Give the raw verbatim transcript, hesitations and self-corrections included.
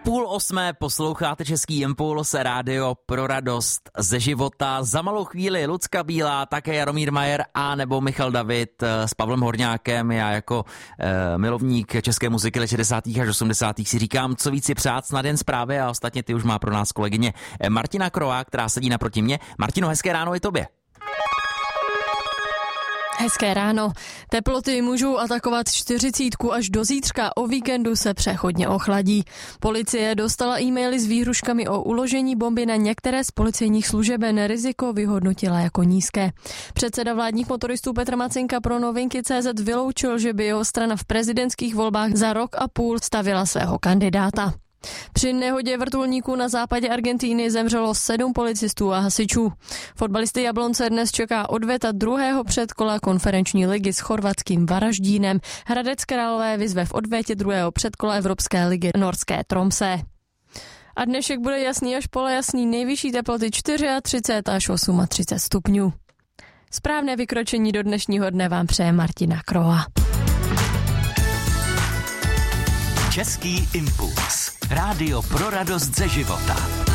Půl osmé posloucháte Český impuls, rádio pro radost ze života. Za malou chvíli Lucka Bílá, také Jaromír Majer a nebo Michal David s Pavlem Horňákem. Já jako eh, milovník české muziky let šedesátých až osmdesátých si říkám, co víc si přát, snad jen zprávy a ostatně ty už má pro nás kolegyně Martina Krová, která sedí naproti mě. Martino, hezké ráno i tobě. Hezké ráno. Teploty můžou atakovat čtyřicítku až do zítřka, o víkendu se přechodně ochladí. Policie dostala e-maily s výhruškami o uložení bomby na některé z policejních služeben. Riziko vyhodnotila jako nízké. Předseda vládních motoristů Petr Macinka pro Novinky tečka cé zet vyloučil, že by jeho strana v prezidentských volbách za rok a půl stavila svého kandidáta. Při nehodě vrtulníků na západě Argentíny zemřelo sedm policistů a hasičů. Fotbalisty Jablonce dnes čeká odveta druhého předkola konferenční ligy s chorvatským Varaždínem. Hradec Králové vyzve v odvetě druhého předkola Evropské ligy norské Tromsø. A dnešek bude jasný až polojasný, nejvyšší teploty třicet čtyři až třicet osm stupňů. Správné vykročení do dnešního dne vám přeje Martina Krová. Český impuls. Rádio pro radost ze života.